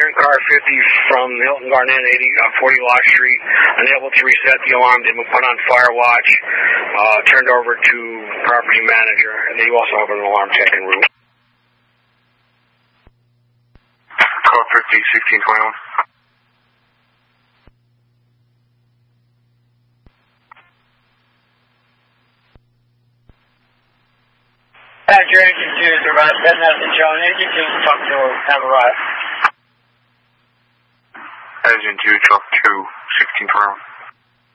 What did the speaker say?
entering car 50 from Hilton Garnett 40 Lock Street, unable to reset the alarm. They've been put on fire watch, turned over to property manager, and they also have an alarm tech en route. Car 50, 1621. Your engine 2 is arrived. That hasn't shown. Engine 2 truck 2 have arrived. Engine 2, truck 2, 1621.